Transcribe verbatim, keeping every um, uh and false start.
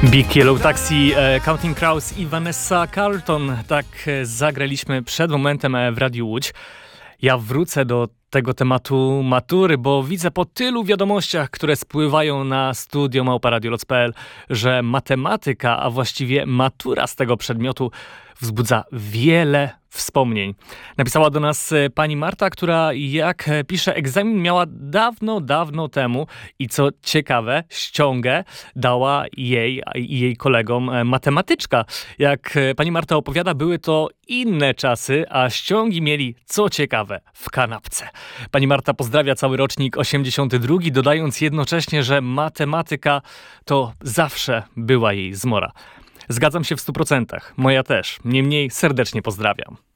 Big Yellow Taxi, e, Counting Crows i Vanessa Carlton. Tak e, zagraliśmy przed momentem e, w Radiu Łódź. Ja wrócę do tego tematu matury, bo widzę po tylu wiadomościach, które spływają na studio małpa radio loc kropka p l, że matematyka, a właściwie matura z tego przedmiotu wzbudza wiele wspomnień. Napisała do nas pani Marta, która, jak pisze, egzamin miała dawno, dawno temu i co ciekawe, ściągę dała jej i jej kolegom matematyczka. Jak pani Marta opowiada, były to inne czasy, a ściągi mieli, co ciekawe, w kanapce. Pani Marta pozdrawia cały rocznik osiemdziesiąty drugi, dodając jednocześnie, że matematyka to zawsze była jej zmora. Zgadzam się w stu procentach. Moja też. Niemniej serdecznie pozdrawiam.